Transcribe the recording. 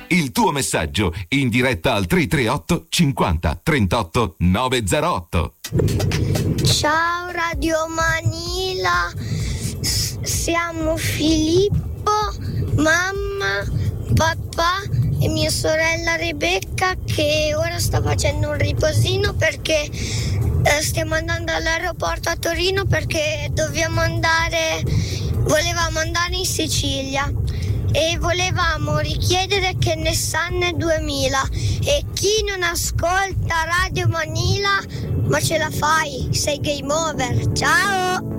Il tuo messaggio in diretta al 338 50 38 908. Ciao Radio Manila, siamo Filippo, mamma, papà e mia sorella Rebecca che ora sta facendo un riposino perché stiamo andando all'aeroporto a Torino perché volevamo andare in Sicilia e volevamo richiedere che Nessan 2000 e chi non ascolta Radio Manila ma ce la fai, sei game over, ciao!